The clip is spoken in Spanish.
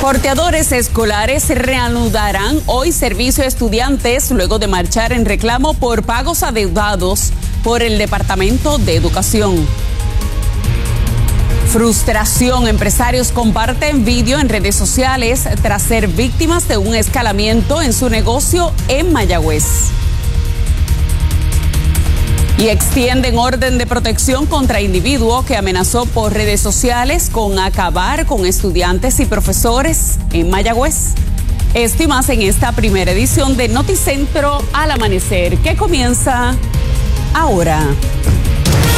Porteadores escolares reanudarán hoy servicio a estudiantes luego de marchar en reclamo por pagos adeudados por el Departamento de Educación. Frustración. Empresarios comparten vídeo en redes sociales tras ser víctimas de un escalamiento en su negocio en Mayagüez. Y extienden orden de protección contra individuo que amenazó por redes sociales con acabar con estudiantes y profesores en Mayagüez. Esto y más en esta primera edición de Noticentro al Amanecer, que comienza ahora.